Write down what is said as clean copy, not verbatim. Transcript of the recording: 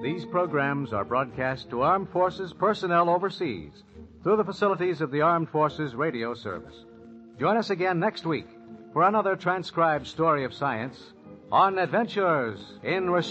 These programs are broadcast to Armed Forces personnel overseas through the facilities of the Armed Forces Radio Service. Join us again next week for another transcribed story of science on Adventures in Research.